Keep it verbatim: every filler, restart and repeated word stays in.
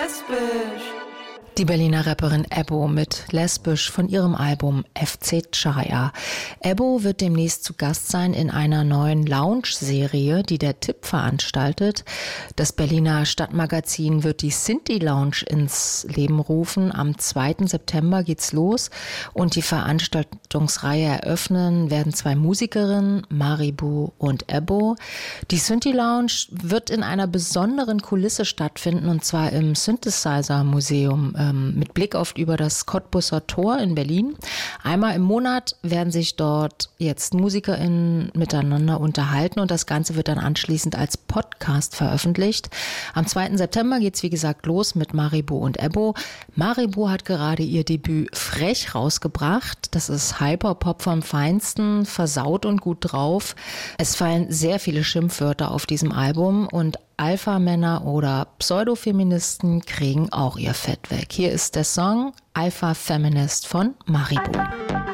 lesbisch. Die Berliner Rapperin Ebbo mit Lesbisch von ihrem Album F C Chaya. Ebbo wird demnächst zu Gast sein in einer neuen Lounge-Serie, die der Tipp veranstaltet. Das Berliner Stadtmagazin wird die Sinti Lounge ins Leben rufen. Am zweiten September geht's los und die Veranstaltungsreihe eröffnen werden zwei Musikerinnen, Maribu und Ebbo. Die Sinti Lounge wird in einer besonderen Kulisse stattfinden, und zwar im Synthesizer Museum mit Blick auf über das Cottbusser Tor in Berlin. Einmal im Monat werden sich dort jetzt MusikerInnen miteinander unterhalten und das Ganze wird dann anschließend als Podcast veröffentlicht. Am zweiten September geht's wie gesagt los mit Maribu und Ebbo. Maribu hat gerade ihr Debüt Frech rausgebracht. Das ist Hyperpop vom Feinsten, versaut und gut drauf. Es fallen sehr viele Schimpfwörter auf diesem Album und Alpha-Männer oder Pseudofeministen kriegen auch ihr Fett weg. Hier ist der Song Alpha Feminist von Maribu.